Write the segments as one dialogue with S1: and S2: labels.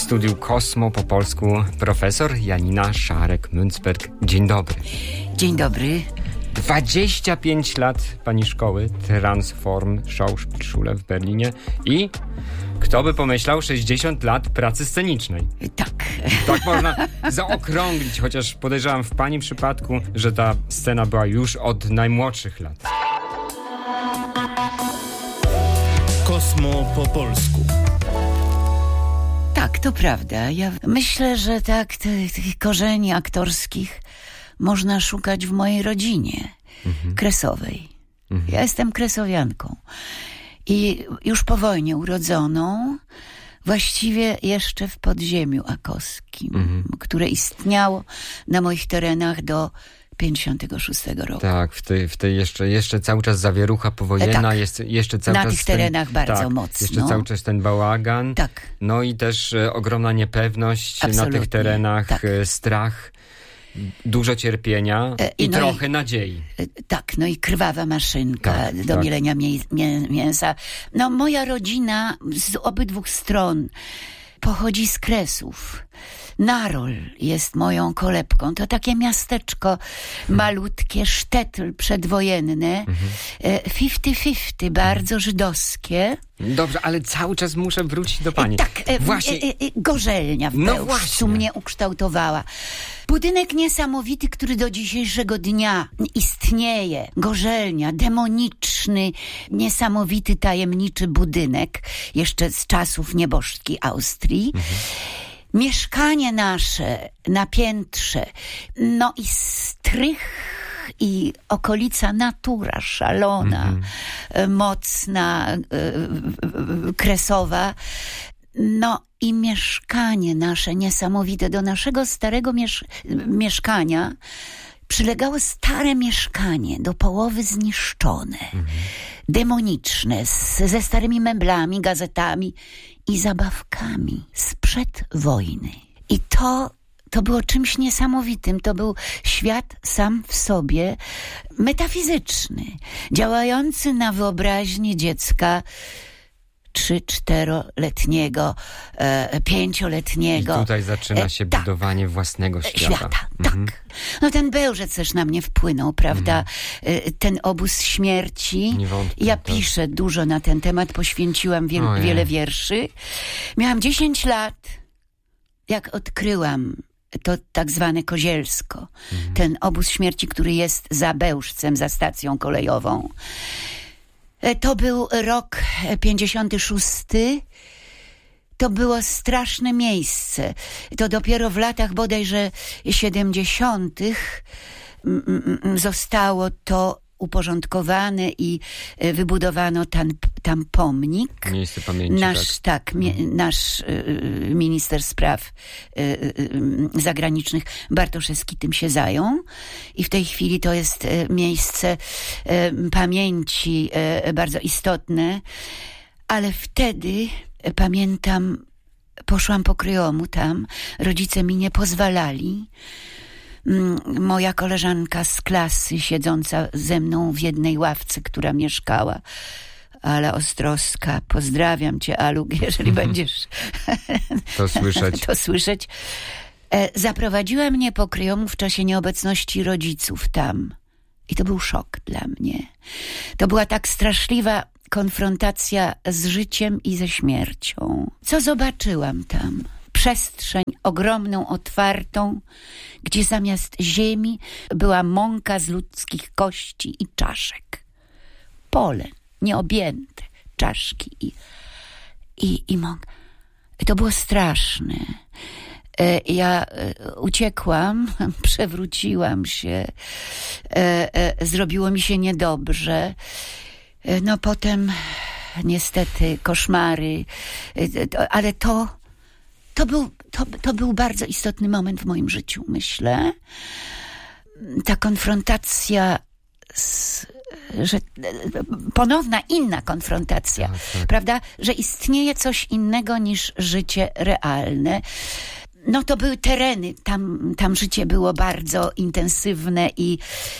S1: studiu Kosmo po polsku profesor Janina Szarek-Münzberg. Dzień dobry.
S2: Dzień dobry.
S1: 25 lat pani szkoły Transform Schauspielschule w Berlinie i kto by pomyślał 60 lat pracy scenicznej.
S2: Tak.
S1: Tak można zaokrąglić, chociaż podejrzewam w pani przypadku, że ta scena była już od najmłodszych lat.
S3: Kosmo po polsku.
S2: Tak, to prawda. Ja myślę, że tak, tych korzeni aktorskich można szukać w mojej rodzinie kresowej. Ja jestem kresowianką. I już po wojnie urodzoną, właściwie jeszcze w podziemiu akoskim, które istniało na moich terenach do 56 roku.
S1: Tak, w tej jeszcze cały czas zawierucha powojenna,
S2: tak.
S1: jest jeszcze cały
S2: na
S1: czas
S2: tych terenach bardzo mocno.
S1: Jeszcze cały czas ten bałagan.
S2: Tak.
S1: No i też ogromna niepewność
S2: Absolutnie.
S1: na tych terenach,
S2: tak.
S1: Strach, dużo cierpienia i trochę nadziei.
S2: Tak, no i krwawa maszynka do mielenia mięsa. No moja rodzina z obydwu stron pochodzi z Kresów. Narol jest moją kolebką. To takie miasteczko malutkie, sztetl przedwojenne, 50-50, bardzo żydowskie.
S1: Dobrze, ale cały czas muszę wrócić do pani.
S2: Tak,
S1: właśnie.
S2: Gorzelnia w Bełżcu mnie ukształtowała. Budynek niesamowity, który do dzisiejszego dnia istnieje. Gorzelnia, demoniczny, niesamowity, tajemniczy budynek, jeszcze z czasów nieboszczki Austrii. Mieszkanie nasze na piętrze, no i strych i okolica natura szalona, mocna, kresowa. No i mieszkanie nasze niesamowite. Do naszego starego mieszkania przylegało stare mieszkanie, do połowy zniszczone, demoniczne, ze starymi meblami, gazetami i zabawkami sprzed wojny. I to było czymś niesamowitym. To był świat sam w sobie, metafizyczny, działający na wyobraźnię dziecka 3-4-letniego, 5-letniego.
S1: I tutaj zaczyna się budowanie własnego świata.
S2: Tak. No ten Bełżec też na mnie wpłynął, prawda? Ten obóz śmierci.
S1: Niewątpliwie,
S2: ja piszę dużo na ten temat, poświęciłam wiele wierszy. Miałam 10 lat, jak odkryłam to tak zwane Kozielsko. Ten obóz śmierci, który jest za Bełżcem, za stacją kolejową. To był rok 56. To było straszne miejsce. To dopiero w latach bodajże 70. zostało to uporządkowane i wybudowano tam pomnik.
S1: Miejsce pamięci.
S2: Nasz minister spraw zagranicznych Bartoszewski tym się zajął i w tej chwili to jest miejsce pamięci bardzo istotne, ale wtedy pamiętam, poszłam po kryjomu tam, rodzice mi nie pozwalali. Moja koleżanka z klasy, siedząca ze mną w jednej ławce, która mieszkała, Ala Ostrowska, pozdrawiam cię, Alu, jeżeli będziesz to słyszeć, zaprowadziła mnie po kryjomu w czasie nieobecności rodziców tam. I to był szok dla mnie. To była tak straszliwa konfrontacja z życiem i ze śmiercią. Co zobaczyłam tam? Przestrzeń ogromną, otwartą, gdzie zamiast ziemi była mąka z ludzkich kości i czaszek. Pole nieobjęte, czaszki i mąka. To było straszne. Ja uciekłam, przewróciłam się, zrobiło mi się niedobrze. No potem niestety koszmary, ale to był bardzo istotny moment w moim życiu, myślę. Ta konfrontacja ponowna, inna konfrontacja, prawda? Że istnieje coś innego niż życie realne. No to były tereny, tam życie było bardzo intensywne i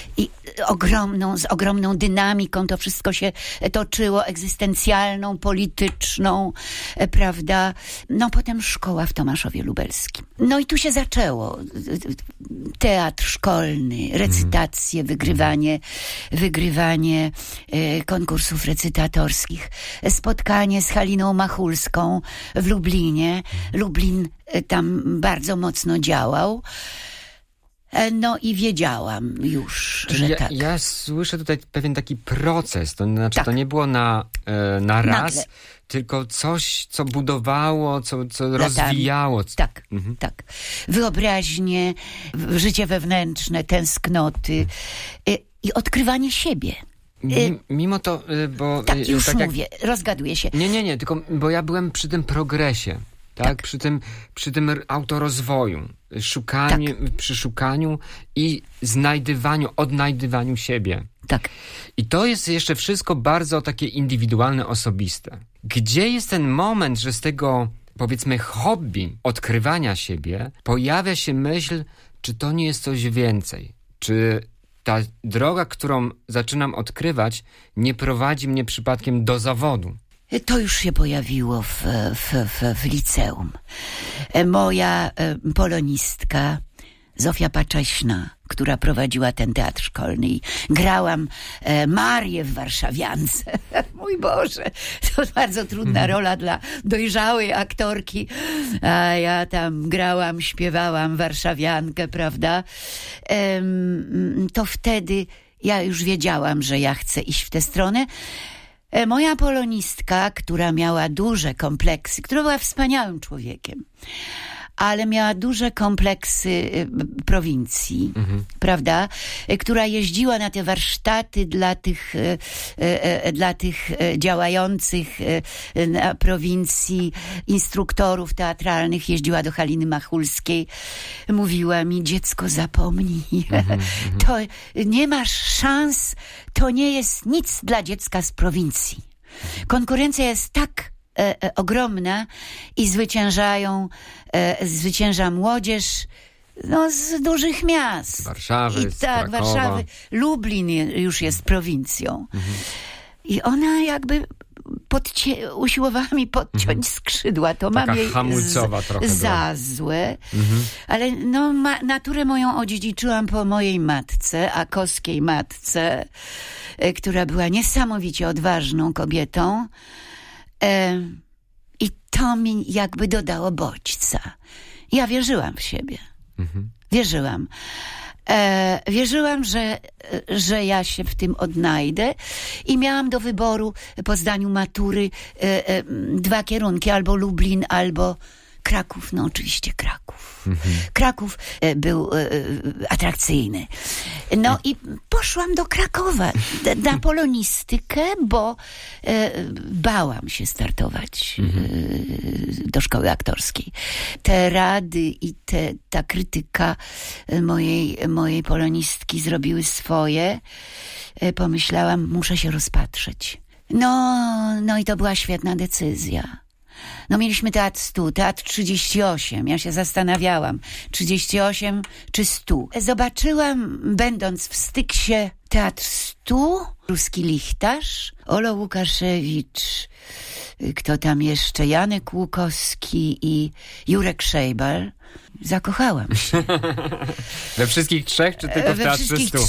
S2: z ogromną dynamiką to wszystko się toczyło, egzystencjalną, polityczną, prawda? No potem szkoła w Tomaszowie Lubelskim. No i tu się zaczęło. Teatr szkolny, recytacje, wygrywanie konkursów recytatorskich, spotkanie z Haliną Machulską w Lublinie. Lublin tam bardzo mocno działał. No i wiedziałam już,
S1: czyli
S2: że tak.
S1: Ja słyszę tutaj pewien taki proces, to znaczy
S2: tak.
S1: To nie było na raz,
S2: nagle.
S1: Tylko coś, co budowało, co rozwijało.
S2: Tak, tak. Wyobraźnię, życie wewnętrzne, tęsknoty i odkrywanie siebie.
S1: Mimo to, bo...
S2: Tak, już mówię, rozgaduję się.
S1: Nie, tylko, bo ja byłem przy tym progresie. Tak? Przy tym autorozwoju, przy szukaniu i odnajdywaniu siebie.
S2: Tak.
S1: I to jest jeszcze wszystko bardzo takie indywidualne, osobiste. Gdzie jest ten moment, że z tego, powiedzmy, hobby odkrywania siebie pojawia się myśl, czy to nie jest coś więcej? Czy ta droga, którą zaczynam odkrywać, nie prowadzi mnie przypadkiem do zawodu?
S2: To już się pojawiło w liceum. Moja polonistka Zofia Pacześna, która prowadziła ten teatr szkolny i grałam Marię w Warszawiance. Mój Boże, to bardzo trudna rola dla dojrzałej aktorki. A ja tam grałam, śpiewałam Warszawiankę, prawda? To wtedy ja już wiedziałam, że ja chcę iść w tę stronę. Moja polonistka, która miała duże kompleksy, która była wspaniałym człowiekiem, ale miała duże kompleksy prowincji, prawda? Która jeździła na te warsztaty dla tych działających na prowincji instruktorów teatralnych. Jeździła do Haliny Machulskiej. Mówiła mi, dziecko, zapomnij. To nie masz szans, to nie jest nic dla dziecka z prowincji. Konkurencja jest tak ogromna i zwycięża młodzież z dużych miast.
S1: Warszawy,
S2: Warszawy. Lublin już jest prowincją. I ona jakby usiłowała mi podciąć skrzydła. To
S1: taka
S2: mam jej
S1: hamulcowa trochę
S2: za złe. Ale naturę moją odziedziczyłam po mojej matce, akowskiej matce, która była niesamowicie odważną kobietą. I to mi jakby dodało bodźca. Ja wierzyłam w siebie. Wierzyłam. Wierzyłam, że ja się w tym odnajdę i miałam do wyboru po zdaniu matury 2 kierunki, albo Lublin, albo Kraków. No oczywiście Kraków. Kraków był atrakcyjny. No i poszłam do Krakowa na polonistykę, bo bałam się startować do szkoły aktorskiej. Te rady i ta krytyka mojej polonistki zrobiły swoje. Pomyślałam, muszę się rozpatrzeć. No i to była świetna decyzja. No mieliśmy teatr 100, teatr 38. Ja się zastanawiałam, 38 czy 100. Zobaczyłam, będąc w Styksie, teatr 100, Ruski Lichtarz, Olo Łukaszewicz, kto tam jeszcze, Janek Łukowski i Jurek Szejbal. Zakochałam się.
S1: We wszystkich 3, czy tylko w teatrze 100? We
S2: wszystkich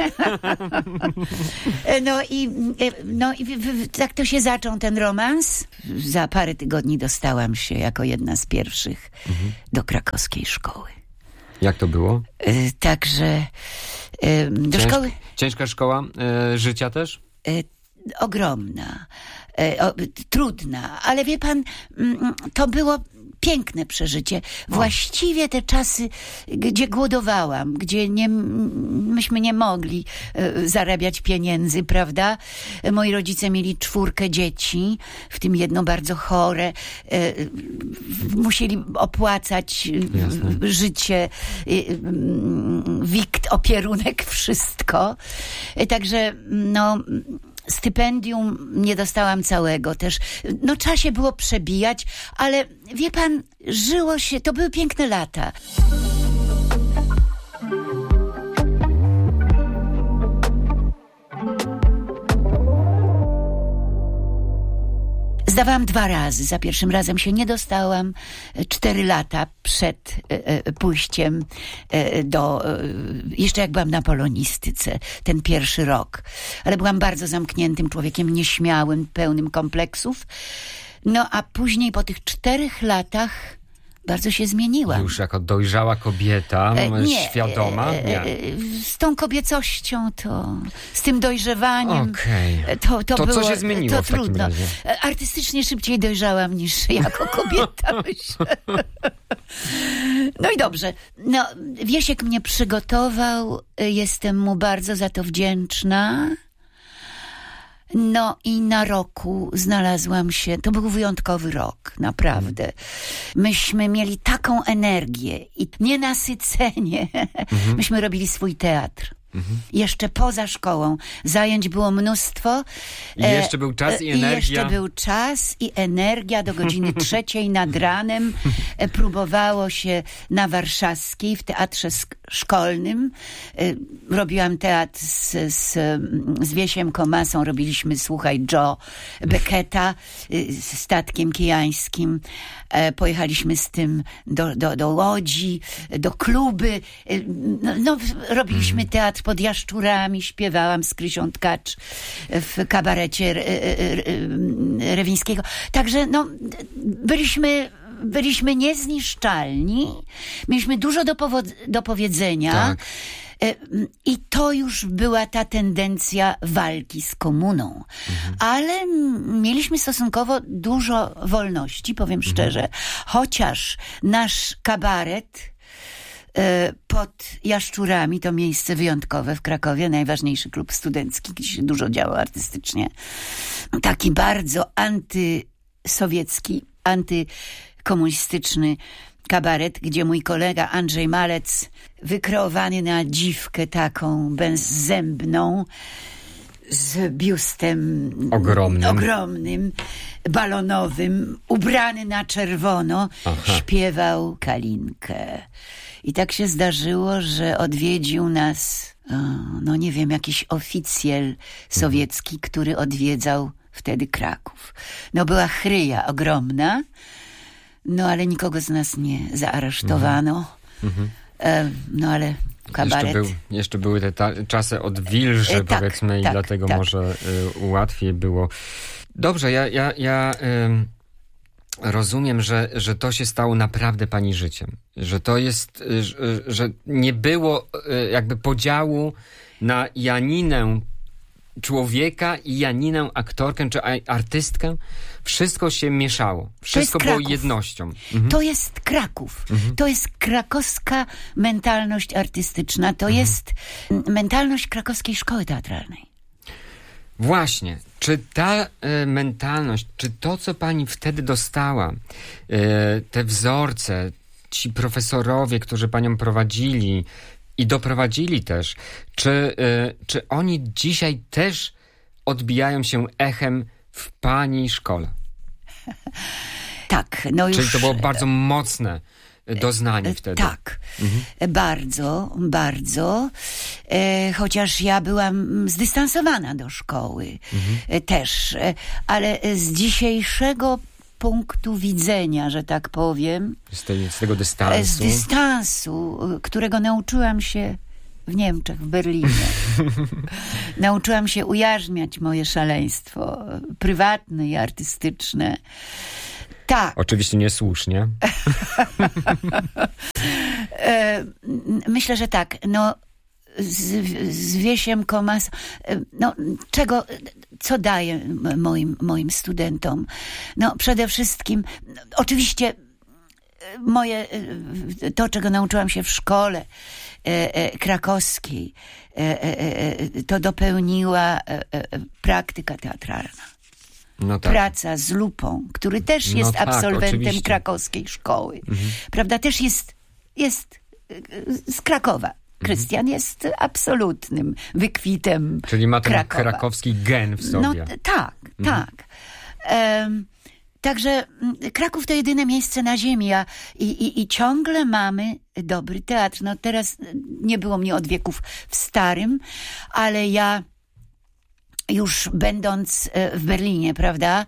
S2: 3. Tak to się zaczął ten romans. Za parę tygodni dostałam się jako jedna z pierwszych do krakowskiej szkoły.
S1: Jak to było?
S2: Także do szkoły...
S1: Ciężka szkoła życia też?
S2: Ogromna. Trudna. Ale wie pan, to było piękne przeżycie. Właściwie te czasy, gdzie głodowałam, gdzie myśmy nie mogli zarabiać pieniędzy, prawda? Moi rodzice mieli 4 dzieci, w tym jedno bardzo chore. Musieli opłacać życie, wikt, opierunek, wszystko. Także stypendium nie dostałam całego też. No trzeba się było przebijać, ale wie pan, żyło się, to były piękne lata. Zdawałam 2 razy. Za pierwszym razem się nie dostałam. 4 lata przed pójściem jeszcze jak byłam na polonistyce, ten pierwszy rok. Ale byłam bardzo zamkniętym człowiekiem, nieśmiałym, pełnym kompleksów. No a później po tych 4 latach bardzo się zmieniłam.
S1: Już jako dojrzała kobieta, świadoma? Nie.
S2: Z tą kobiecością z tym dojrzewaniem.
S1: Okej.
S2: To było,
S1: co się zmieniło w takim
S2: trudno.
S1: razie?
S2: Artystycznie szybciej dojrzałam niż jako kobieta, myślę. No i dobrze. No, Wiesiek mnie przygotował. Jestem mu bardzo za to wdzięczna. No i na roku znalazłam się, to był wyjątkowy rok, naprawdę. Myśmy mieli taką energię i nienasycenie. Myśmy robili swój teatr. Jeszcze poza szkołą. Zajęć było mnóstwo.
S1: I jeszcze był czas i energia.
S2: Jeszcze był czas i energia do godziny 3 nad ranem. Próbowało się na Warszawskiej w teatrze szkolnym. Robiłam teatr z Wiesiem Komasą. Robiliśmy Słuchaj Joe Becketa z Statkiem Kijańskim. Pojechaliśmy z tym do Łodzi, do kluby. Robiliśmy teatr pod Jaszczurami, śpiewałam z Krysią Tkacz w kabarecie Rewińskiego. Także byliśmy niezniszczalni, mieliśmy dużo do powiedzenia.
S1: Tak.
S2: I to już była ta tendencja walki z komuną. Ale mieliśmy stosunkowo dużo wolności, powiem szczerze. Chociaż nasz kabaret pod Jaszczurami, to miejsce wyjątkowe w Krakowie, najważniejszy klub studencki, gdzie się dużo działo artystycznie. Taki bardzo antysowiecki, antykomunistyczny kabaret, gdzie mój kolega Andrzej Malec, wykreowany na dziwkę taką bezzębną, z biustem ogromnym, balonowym, ubrany na czerwono, śpiewał Kalinkę. I tak się zdarzyło, że odwiedził nas, nie wiem, jakiś oficjel sowiecki, który odwiedzał wtedy Kraków. Była chryja ogromna, ale nikogo z nas nie zaaresztowano. Ale kabaret...
S1: Jeszcze były te czasy odwilży, powiedzmy, i dlatego może łatwiej było. Dobrze, ja rozumiem, że to się stało naprawdę pani życiem. Że to jest, że nie było jakby podziału na Janinę człowieka i Janinę aktorkę czy artystkę. Wszystko się mieszało. Wszystko było jednością.
S2: To jest Kraków. To jest krakowska mentalność artystyczna. To jest mentalność krakowskiej szkoły teatralnej.
S1: Właśnie. Czy ta mentalność, czy to, co pani wtedy dostała, te wzorce, ci profesorowie, którzy panią prowadzili i doprowadzili też, czy oni dzisiaj też odbijają się echem w pani szkole?
S2: Tak.
S1: Czyli to było bardzo mocne doznanie wtedy.
S2: Tak. Bardzo, bardzo. Chociaż ja byłam zdystansowana do szkoły też. Ale z dzisiejszego punktu widzenia, że tak powiem.
S1: Z tego dystansu.
S2: Z dystansu, którego nauczyłam się w Niemczech, w Berlinie. Nauczyłam się ujarzmiać moje szaleństwo prywatne i artystyczne. Tak.
S1: Oczywiście niesłusznie.
S2: Myślę, że tak. Z Wiesiem Komas, co daję moim studentom? Przede wszystkim, oczywiście to, czego nauczyłam się w szkole krakowskiej, to dopełniła praktyka teatralna. Praca z Lupą, który też jest absolwentem
S1: oczywiście.
S2: krakowskiej szkoły. Prawda? Też jest z Krakowa. Krystian jest absolutnym wykwitem
S1: Czyli ma ten
S2: Krakowa.
S1: krakowski gen w sobie.
S2: No tak. Także Kraków to jedyne miejsce na ziemi, i ciągle mamy dobry teatr. No teraz nie było mnie od wieków w Starym, ale ja już będąc w Berlinie, prawda,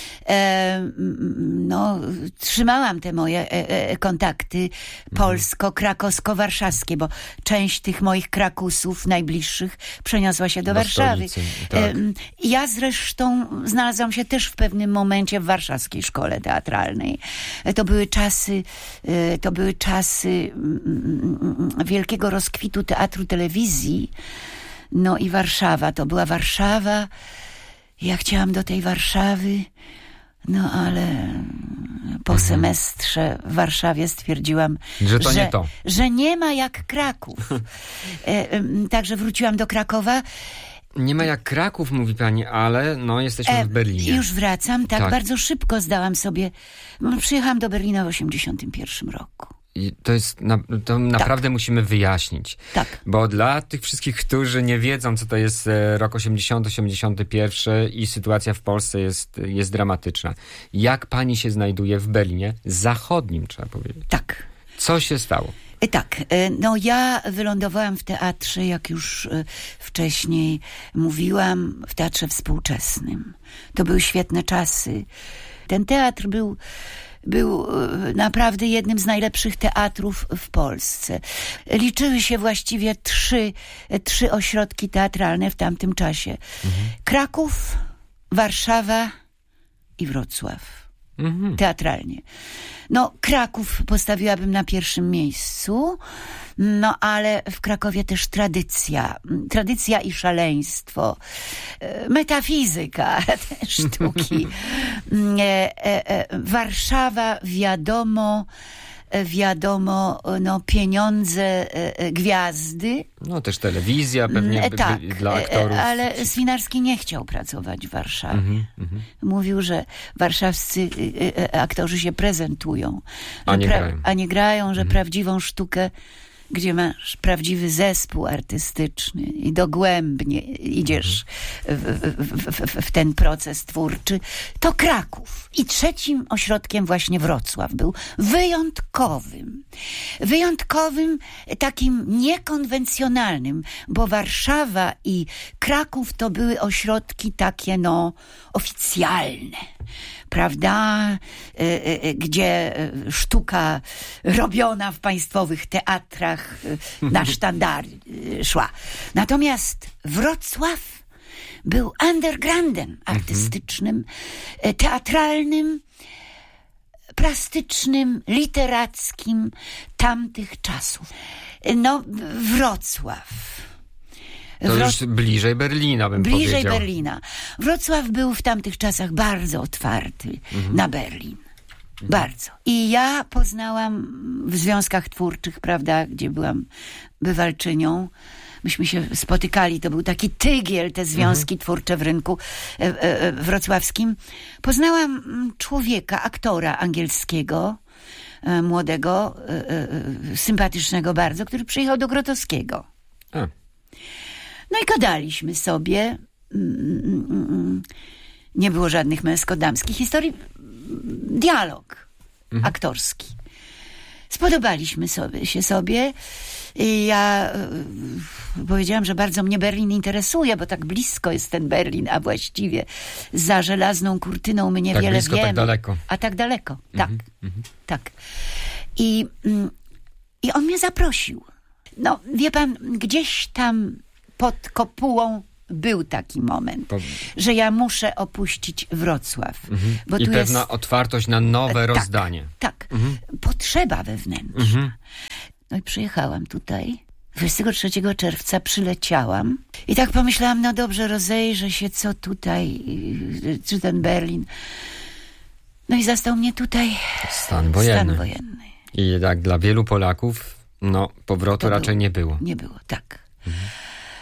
S2: trzymałam te moje kontakty polsko-krakowsko-warszawskie, bo część tych moich krakusów najbliższych przeniosła się do Warszawy.
S1: Tak.
S2: Ja zresztą znalazłam się też w pewnym momencie w Warszawskiej Szkole Teatralnej. To były czasy wielkiego rozkwitu teatru, telewizji. No i Warszawa, to była Warszawa. Ja chciałam do tej Warszawy, no ale po semestrze w Warszawie stwierdziłam, że nie ma jak Kraków. Także wróciłam do Krakowa.
S1: Nie ma jak Kraków, mówi pani, ale jesteśmy w Berlinie.
S2: Już wracam, tak, bardzo szybko zdałam sobie. Przyjechałam do Berlina w 1981 roku.
S1: I to naprawdę musimy wyjaśnić.
S2: Tak.
S1: Bo dla tych wszystkich, którzy nie wiedzą, co to jest rok 80, 81 i sytuacja w Polsce jest dramatyczna. Jak pani się znajduje w Berlinie Zachodnim, trzeba powiedzieć?
S2: Tak.
S1: Co się stało?
S2: Tak, ja wylądowałam w teatrze, jak już wcześniej mówiłam, w Teatrze Współczesnym. To były świetne czasy. Ten teatr był naprawdę jednym z najlepszych teatrów w Polsce. Liczyły się właściwie trzy ośrodki teatralne w tamtym czasie. Kraków, Warszawa i Wrocław. Teatralnie. Kraków postawiłabym na pierwszym miejscu, ale w Krakowie też tradycja i szaleństwo, metafizyka sztuki. Warszawa, wiadomo, pieniądze, gwiazdy.
S1: Też telewizja pewnie dla aktorów.
S2: Ale Swinarski nie chciał pracować w Warszawie. Mówił, że warszawscy aktorzy się prezentują, a nie grają, że prawdziwą sztukę, gdzie masz prawdziwy zespół artystyczny i dogłębnie idziesz w ten proces twórczy, to Kraków. I trzecim ośrodkiem właśnie Wrocław był wyjątkowym, takim niekonwencjonalnym, bo Warszawa i Kraków to były ośrodki takie oficjalne, prawda, gdzie sztuka robiona w państwowych teatrach na sztandar szła. Natomiast Wrocław był undergroundem artystycznym, teatralnym, plastycznym, literackim tamtych czasów. Wrocław.
S1: To już bliżej Berlina, bym powiedział.
S2: Bliżej Berlina. Wrocław był w tamtych czasach bardzo otwarty na Berlin. Bardzo. I ja poznałam w związkach twórczych, prawda, gdzie byłam bywalczynią. Myśmy się spotykali, to był taki tygiel, te związki twórcze w rynku wrocławskim. Poznałam człowieka, aktora angielskiego, młodego, sympatycznego bardzo, który przyjechał do Grotowskiego. I gadaliśmy sobie. Nie było żadnych męsko-damskich historii. Dialog aktorski. Spodobaliśmy sobie. I ja powiedziałam, że bardzo mnie Berlin interesuje, bo tak blisko jest ten Berlin, a właściwie za żelazną kurtyną my niewiele wiemy.
S1: Tak daleko.
S2: A tak daleko. Tak. I on mnie zaprosił. Wie pan, gdzieś tam pod kopułą był taki moment, że ja muszę opuścić Wrocław. Bo
S1: I
S2: tu
S1: pewna
S2: jest
S1: otwartość na nowe rozdanie.
S2: Tak. Potrzeba wewnętrzna. I przyjechałam tutaj. 23 czerwca przyleciałam i tak pomyślałam, dobrze, rozejrzę się, co tutaj, czy ten Berlin. I zastał mnie tutaj
S1: Stan wojenny. I tak dla wielu Polaków, powrotu raczej nie było.
S2: Nie było, tak.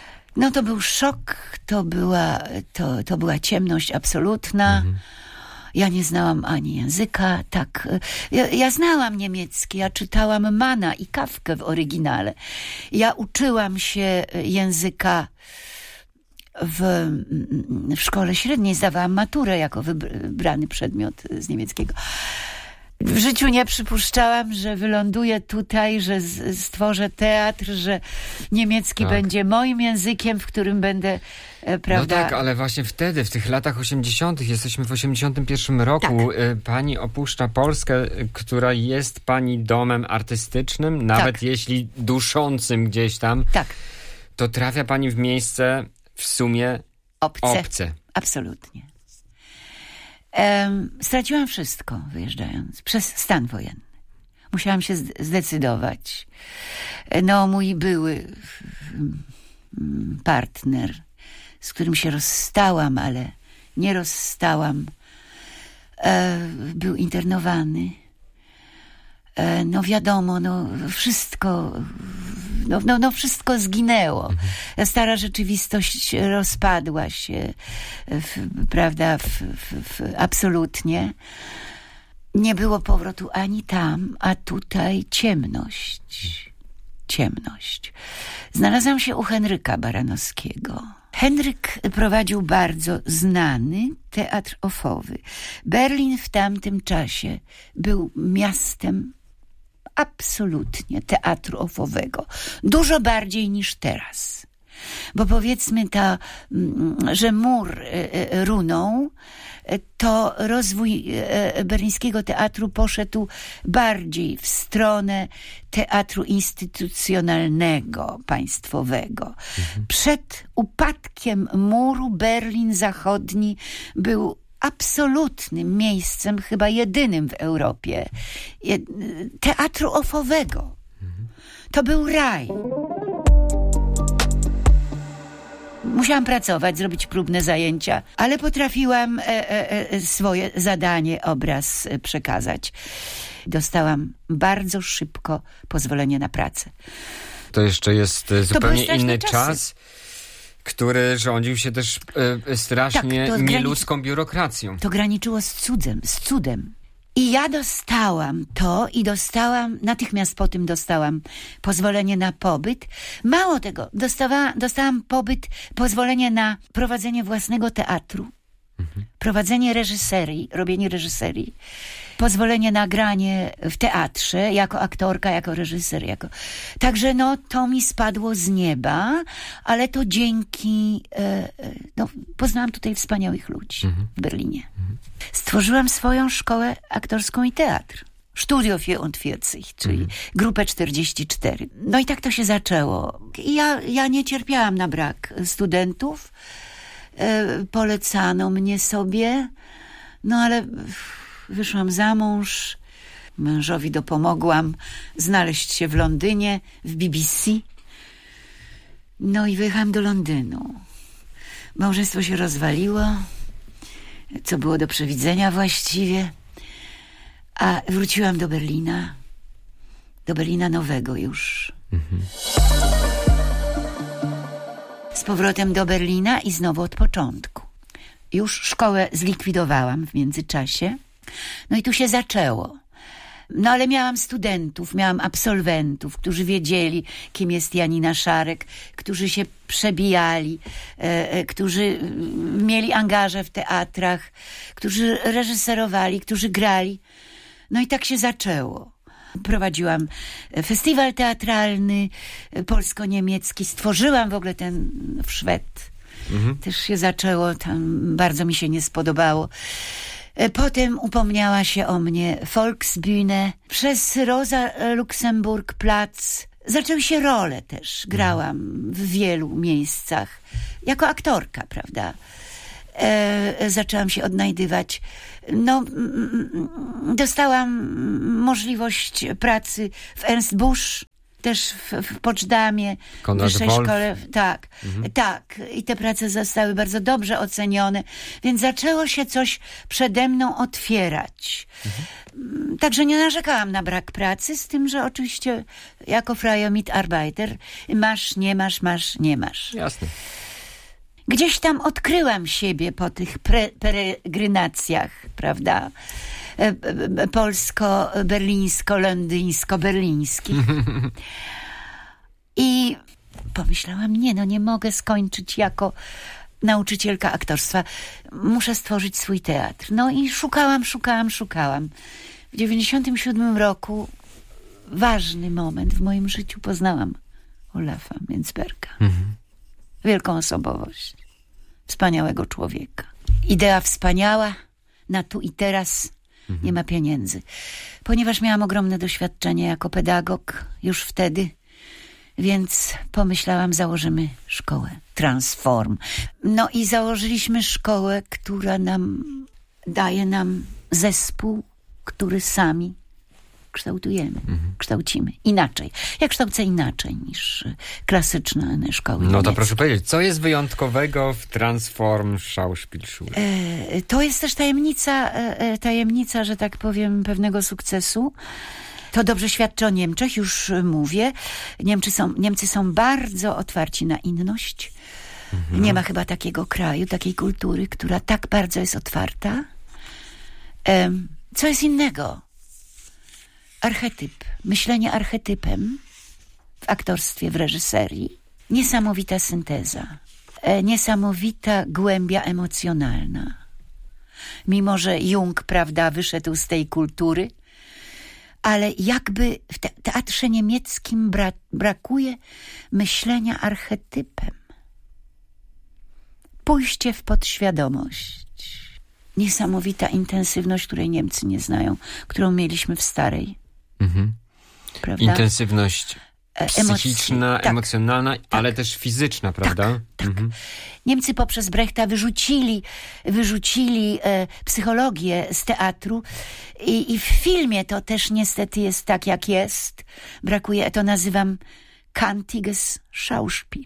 S2: To był szok, to była ciemność absolutna Ja nie znałam ani języka, tak. Ja znałam niemiecki, ja czytałam Manna i Kafkę w oryginale. Ja uczyłam się języka w szkole średniej, zdawałam maturę jako wybrany przedmiot z niemieckiego. W życiu nie przypuszczałam, że wyląduję tutaj, że stworzę teatr, że niemiecki będzie moim językiem, w którym będę, prawda...
S1: No tak, ale właśnie wtedy, w tych latach 80., jesteśmy w 81 roku, pani opuszcza Polskę, która jest pani domem artystycznym, nawet jeśli duszącym gdzieś tam, to trafia pani w miejsce w sumie obce.
S2: Absolutnie. Straciłam wszystko wyjeżdżając przez stan wojenny. Musiałam się zdecydować. No, mój były partner, z którym się rozstałam, ale nie rozstałam, był internowany. No wiadomo, wszystko zginęło. Stara rzeczywistość rozpadła się, prawda, absolutnie. Nie było powrotu ani tam, a tutaj ciemność. Znalazłam się u Henryka Baranowskiego. Henryk prowadził bardzo znany teatr ofowy. Berlin w tamtym czasie był miastem absolutnie teatru ofowego. Dużo bardziej niż teraz. Bo powiedzmy że mur runął, to rozwój berlińskiego teatru poszedł bardziej w stronę teatru instytucjonalnego, państwowego. Przed upadkiem muru Berlin Zachodni był absolutnym miejscem, chyba jedynym w Europie, teatru ofowego. To był raj. Musiałam pracować, zrobić próbne zajęcia, ale potrafiłam swoje zadanie, obraz przekazać. Dostałam bardzo szybko pozwolenie na pracę.
S1: To jeszcze jest zupełnie inny czas, który rządził się też strasznie nieludzką biurokracją.
S2: To graniczyło z cudem. I ja dostałam to i natychmiast po tym dostałam pozwolenie na pobyt. Mało tego, dostałam pozwolenie na prowadzenie własnego teatru, prowadzenie reżyserii, robienie reżyserii, pozwolenie na granie w teatrze, jako aktorka, jako reżyser, Także to mi spadło z nieba, ale to dzięki... poznałam tutaj wspaniałych ludzi w Berlinie. Stworzyłam swoją szkołę aktorską i teatr. Studio 44, czyli grupę 44. No i tak to się zaczęło. I ja nie cierpiałam na brak studentów. Polecano mnie sobie, ale wyszłam za mąż. Mężowi dopomogłam znaleźć się w Londynie, w BBC. No i wyjechałam do Londynu. Małżeństwo się rozwaliło, co było do przewidzenia właściwie. A wróciłam do Berlina nowego już. Z powrotem do Berlina i znowu od początku. Już szkołę zlikwidowałam w międzyczasie. No i tu się zaczęło. Ale miałam studentów, miałam absolwentów, którzy wiedzieli, kim jest Janina Szarek, którzy się przebijali, którzy mieli angaże w teatrach, którzy reżyserowali, którzy grali. No i tak się zaczęło. Prowadziłam festiwal teatralny polsko-niemiecki, stworzyłam w ogóle ten w Szwed. Też się zaczęło, tam bardzo mi się nie spodobało. Potem upomniała się o mnie Volksbühne. Przez Rosa Luxemburg Platz zaczęły się role też. Grałam w wielu miejscach. Jako aktorka, prawda? Zaczęłam się odnajdywać. Dostałam możliwość pracy w Ernst Busch, też w Poczdamie, w wyższej szkole. Tak. I te prace zostały bardzo dobrze ocenione, więc zaczęło się coś przede mną otwierać. Także nie narzekałam na brak pracy, z tym, że oczywiście jako freie Mitarbeiter masz, nie masz.
S1: Jasne.
S2: Gdzieś tam odkryłam siebie po tych peregrinacjach, prawda? Polsko-berlińsko-londyńsko-berlińskich. I pomyślałam, nie mogę skończyć jako nauczycielka aktorstwa. Muszę stworzyć swój teatr. No i szukałam. W 97 roku ważny moment w moim życiu, poznałam Olafa Mincberga. Wielką osobowość. Wspaniałego człowieka. Idea wspaniała, na tu i teraz. Nie ma pieniędzy. Ponieważ miałam ogromne doświadczenie jako pedagog już wtedy, więc pomyślałam, założymy szkołę Transform. No i założyliśmy szkołę, która daje nam zespół, który sami kształtujemy, kształcimy inaczej. Ja kształcę inaczej niż klasyczne szkoły niemieckie.
S1: To proszę powiedzieć, co jest wyjątkowego w Transform Schauspielschule?
S2: To jest też tajemnica, że tak powiem, pewnego sukcesu. To dobrze świadczy o Niemczech, już mówię. Niemcy są bardzo otwarci na inność. Nie ma chyba takiego kraju, takiej kultury, która tak bardzo jest otwarta. Co jest innego? Archetyp, myślenie archetypem w aktorstwie, w reżyserii. Niesamowita synteza, niesamowita głębia emocjonalna. Mimo że Jung, prawda, wyszedł z tej kultury, ale jakby w teatrze niemieckim brakuje myślenia archetypem. Pójście w podświadomość. Niesamowita intensywność, której Niemcy nie znają, którą mieliśmy w starej. Prawda?
S1: Intensywność psychiczna, emocjonalna, ale też fizyczna, prawda?
S2: Tak. Niemcy poprzez Brechta wyrzucili psychologię z teatru i w filmie to też niestety jest tak, jak jest. Brakuje, to nazywam kantiges Schauspiel.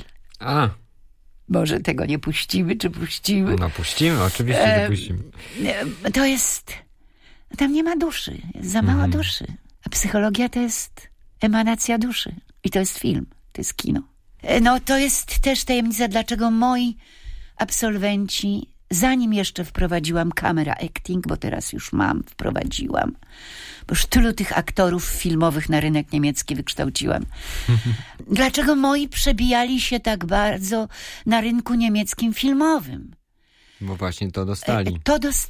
S2: Może tego nie puścimy, czy puścimy?
S1: No puścimy, oczywiście, że puścimy.
S2: To jest... Tam nie ma duszy, jest za mało duszy. A psychologia to jest emanacja duszy. I to jest film, to jest kino. No to jest też tajemnica, dlaczego moi absolwenci, zanim jeszcze wprowadziłam camera acting, bo teraz już wprowadziłam, bo już tylu tych aktorów filmowych na rynek niemiecki wykształciłam. Dlaczego moi przebijali się tak bardzo na rynku niemieckim filmowym?
S1: Bo właśnie to dostali.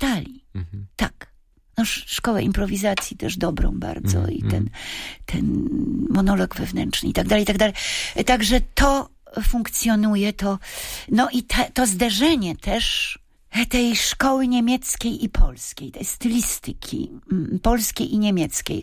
S2: Tak. No, szkołę improwizacji też dobrą bardzo i ten monolog wewnętrzny i tak dalej. Także to funkcjonuje, no i to zderzenie też tej szkoły niemieckiej i polskiej, tej stylistyki polskiej i niemieckiej,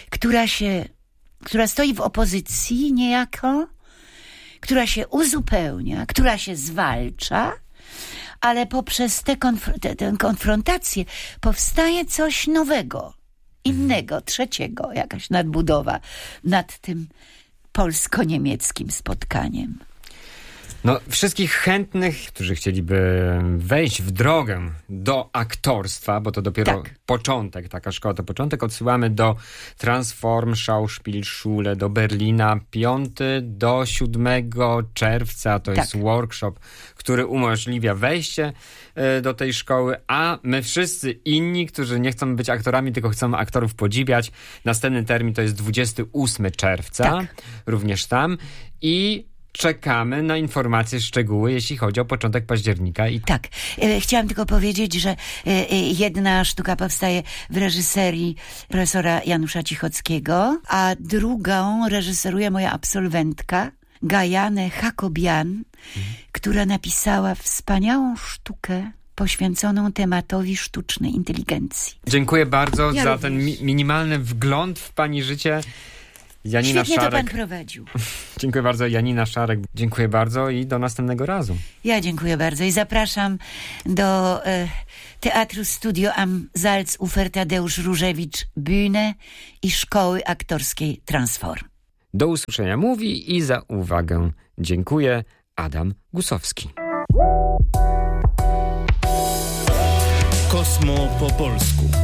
S2: która stoi w opozycji niejako, która się uzupełnia, która się zwalcza, ale poprzez tę konfrontację powstaje coś nowego, innego, trzeciego, jakaś nadbudowa nad tym polsko-niemieckim spotkaniem.
S1: No, wszystkich chętnych, którzy chcieliby wejść w drogę do aktorstwa, bo to dopiero początek, taka szkoła to początek, odsyłamy do Transform Schauspielschule do Berlina 5 do 7 czerwca. To jest workshop, który umożliwia wejście do tej szkoły, a my wszyscy inni, którzy nie chcą być aktorami, tylko chcą aktorów podziwiać. Następny termin to jest 28 czerwca, również tam. I czekamy na informacje, szczegóły, jeśli chodzi o początek października.
S2: Tak. Chciałam tylko powiedzieć, że jedna sztuka powstaje w reżyserii profesora Janusza Cichockiego, a drugą reżyseruje moja absolwentka Gajane Hakobian, która napisała wspaniałą sztukę poświęconą tematowi sztucznej inteligencji.
S1: Dziękuję bardzo za ten minimalny wgląd w pani życie. Janina
S2: Świetnie
S1: Szarek.
S2: to pan prowadził.
S1: Dziękuję bardzo, Janina Szarek. Dziękuję bardzo i do następnego razu.
S2: Ja dziękuję bardzo i zapraszam do Teatru Studio am Salzufer Tadeusz Różewicz Bühne i Szkoły Aktorskiej Transform.
S1: Do usłyszenia mówi i za uwagę dziękuję Adam Gusowski.
S3: Kosmo po polsku.